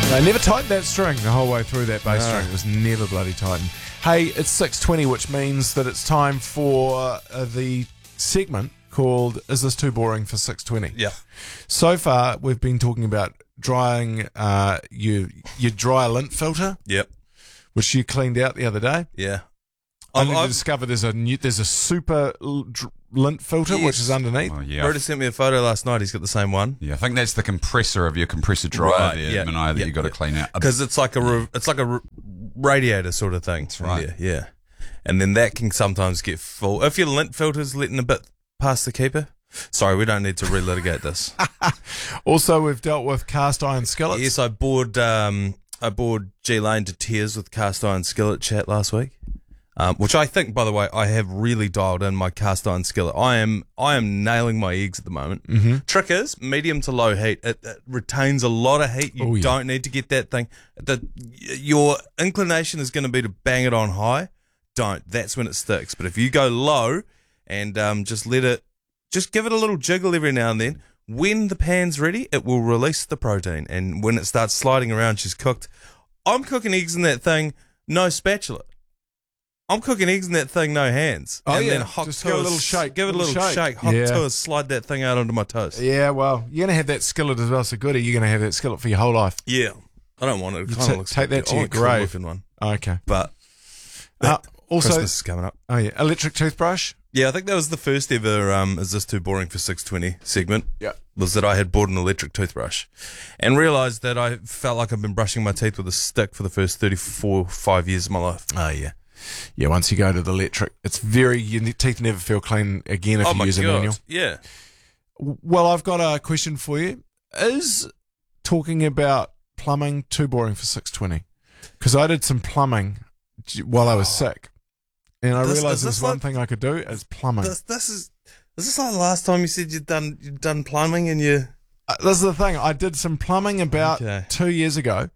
They never tightened that string the whole way through that bass string. It was never bloody tightened. Hey, it's 6:20, which means that it's time for the segment called Is This Too Boring for 6:20? Yeah. So far, we've been talking about drying your dry lint filter, Yep. which you cleaned out the other day. Yeah. Only to discover there's a super lint filter, which is underneath. Oh, yeah. Brody sent me a photo last night. He's got the same one. Yeah, I think that's the compressor of your compressor dryer Right, there, yeah. Minai, that Yeah, you got to yeah. clean out. Because it's like a radiator sort of thing. That's right. Yeah. And then that can sometimes get full. If your lint filter's letting a bit past the keeper. Sorry, we don't need to relitigate this. Also, we've dealt with cast iron skillets. Yes, I bored G Lane to tears with cast iron skillet chat last week. Which I think, by the way, I have really dialed in my cast iron skillet. I am nailing my eggs at the moment. Mm-hmm. Trick is medium to low heat. It retains a lot of heat. You don't need to get that thing. Your inclination is going to be to bang it on high. Don't. That's when it sticks. But if you go low and just give it a little jiggle every now and then. When the pan's ready, it will release the protein. And when it starts sliding around, she's cooked. I'm cooking eggs in that thing, no spatula. I'm cooking eggs in that thing, no hands. Oh, and yeah. then hot Just give it a little shake. Give it a little shake. Hot toast, slide that thing out onto my toast. Yeah, well, you're going to have that skillet as well, so goody. You're going to have that skillet for your whole life. Yeah. I don't want it. It kind of looks take that to your grave. One. Okay. But also, Christmas is coming up. Oh, yeah. Electric toothbrush. Yeah, I think that was the first ever Is This Too Boring for 6:20 segment. Yeah. Was that I had bought an electric toothbrush and realised that I felt like I've been brushing my teeth with a stick for the first 5 years of my life. Oh, yeah. Yeah, once you go to the electric, your teeth never feel clean again if you use a manual. Yeah. Well, I've got a question for you. Is talking about plumbing too boring for 6:20? Because I did some plumbing while I was sick, and I realised there's one thing I could do is plumbing. Is this like the last time you said you'd done plumbing and you? This is the thing. I did some plumbing about 2 years ago.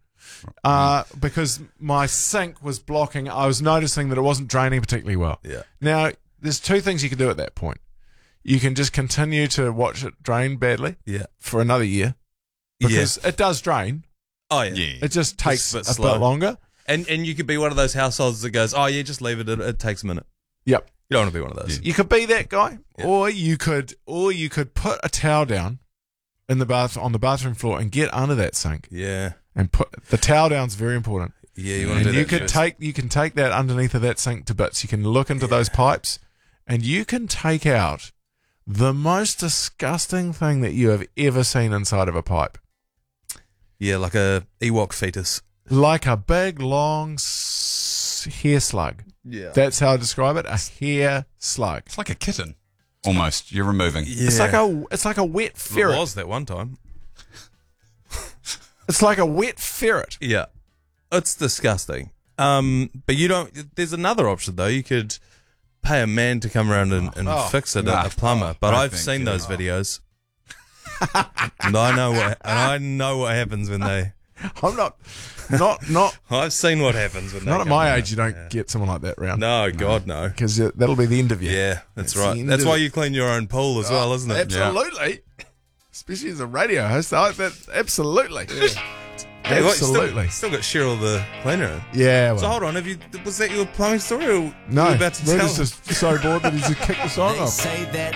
Because my sink was blocking, I was noticing that it wasn't draining particularly well. Yeah. Now, there's two things you can do at that point. You can just continue to watch it drain badly for another year. Because it does drain. Oh, yeah. It just takes a bit longer. And you could be one of those households that goes, oh, yeah, just leave it. It takes a minute. Yep. You don't want to be one of those. You could be that guy, or you could put a towel down in on the bathroom floor and get under that sink. Yeah. And put the towel down is very important. Yeah, you want to do that. You can take that underneath of that sink to bits. You can look into those pipes, and you can take out the most disgusting thing that you have ever seen inside of a pipe. Yeah, like a Ewok fetus. Like a big, long hair slug. Yeah. That's how I describe it, a hair slug. It's like a kitten, almost. You're removing. Yeah. It's like a wet ferret. It was that one time. It's like a wet ferret. Yeah. It's disgusting. But you don't... There's another option, though. You could pay a man to come around and fix it, a plumber. But I've seen those videos. And I know what happens when they... I'm not. I've seen what happens when they... Not at my age, you don't get someone like that round. No, God, no. Because that'll be the end of you. Yeah, that's right. That's why you clean your own pool as well, isn't it? Absolutely. Yeah. Especially as a radio host. Absolutely. Yeah. Hey, absolutely. Still got Cheryl the cleaner. Yeah. Well. So hold on, was that your plumbing story or no, were you about to tell? Rudy's just so bored that he's just kicked the song off. Say that